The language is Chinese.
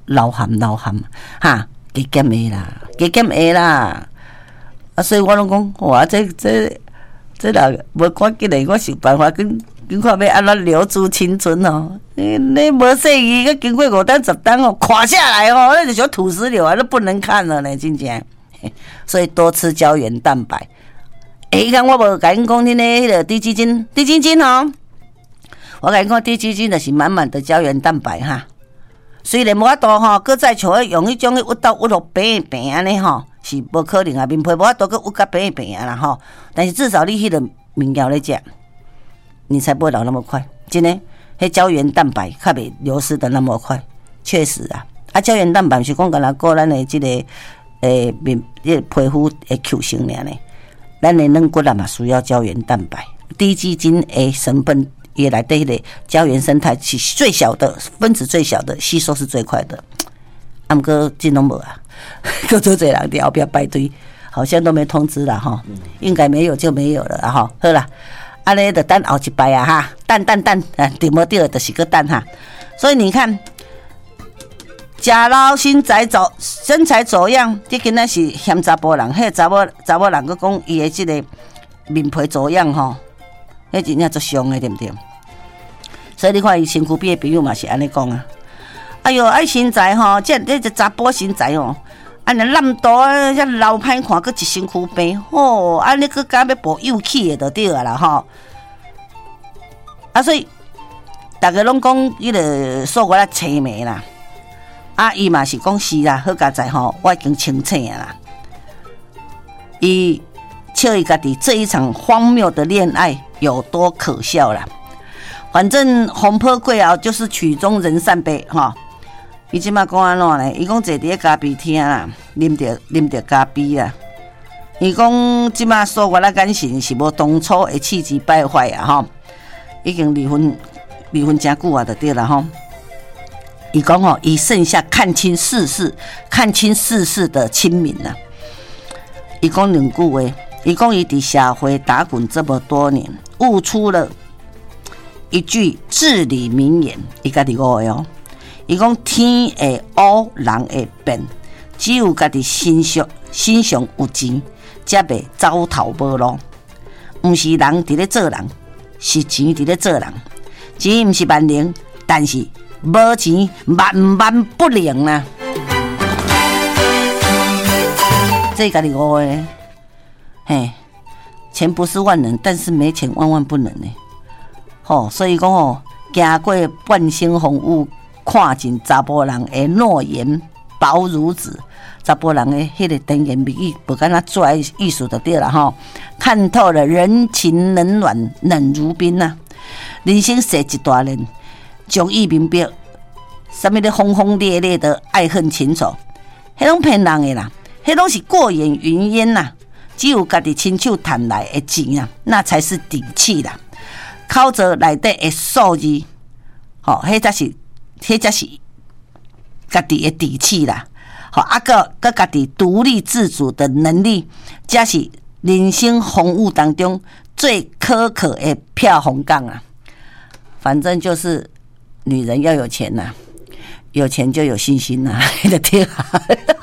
老含哈，加减的啦，啊，所以我拢讲，哇，这啦，无赶紧嘞，我想办法跟看要安怎留住青春哦。你无细意，个经过5单10单哦，垮下来哦，那就像土石流啊，都不能看了呢，真正。所以多吃胶原蛋白。看我无甲恁讲恁的迄个低基金哦，我甲恁讲低基金就是满满的胶原蛋白哈。虽然无法度吼，搁再像用迄种屈到屈落平安尼吼，是无可能啊，面皮无法度搁屈甲平啊啦吼。但是至少你迄个物件咧食，你才不会老那么快。真的，迄胶原蛋白较袂流失的那么快，确实啊。啊，胶原蛋白是讲干那顾咱的即个面皮肤的 Q 型尔呢。咱的软骨啊嘛需要胶原蛋白，低基金的成分也来对的胶原生态是最小的分子，最小的吸收是最快的。啊，不过这拢无啊，够多侪人伫后壁排队，好像都没通知啦哈，应该没有就没有了哈。好啦，安尼就等后一摆啊哈，等，对无对就是个等哈。所以你看。假老身材走样，这今仔是嫌查甫人，迄查某人佫讲伊的即个面皮走样吼，迄真正足伤的，对不对？所以你看伊身躯边的朋友嘛是安尼讲啊。哎哟，爱身材吼，这查甫身材哦，安尼烂肚啊，遐老歹看，佫一身躯病，吼，安尼佫敢要补幼气的就对啊啦吼。啊，所以大家拢讲迄个说我啦青眉啦。啊，伊嘛是讲是啦，好佳在吼，我已经清醒啦。伊笑伊家己这一场荒谬的恋爱有多可笑啦。反正红坡过后就是曲终人散呗，哈。伊即马讲安怎呢？伊讲坐伫咖啡厅啦，啉着咖啡啦。伊讲即马所有的感情是无当初的气急败坏啊，吼。已经离婚真久啊，就对啦，吼。伊讲哦，伊剩下看清世事的亲民啊。伊讲2句话，伊讲伊伫社会打滚这么多年，悟出了一句至理名言，伊家己讲的哦。伊讲天会乌，人会变，只有家己身上有钱，才袂走投无路。毋是人伫咧做人，是钱伫咧做人。钱毋是万能，但是无钱万不能啊！这个你讲的，嘿，钱不是万能，但是没钱万不能呢。吼，所以讲哦，行过半生风雨，看尽查甫人的诺言薄如纸，查甫人的迄个甜言蜜语，不敢那做艺术就对了吼。看透了人情冷暖，冷如冰啊！人生写一大人。忠义明标，什么的轰轰烈烈的爱恨情仇，迄拢骗人的啦，迄拢是过眼云烟呐。只有家己亲手赚来的钱啊，那才是底气啦。靠着内底的数字，吼，迄才是家己的底气啦。好，个家己独立自主的能力，才是人生风雨当中最可可的避风港啊。反正就是。女人要有钱呐、有钱就有信心呐、对啊。